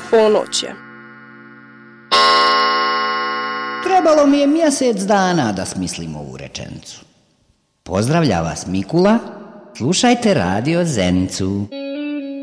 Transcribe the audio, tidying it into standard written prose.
Ponoć je. Trebalo mi je mjesec dana da smislim ovu rečenicu. Pozdravlja vas Mikula, slušajte Radio Zenicu.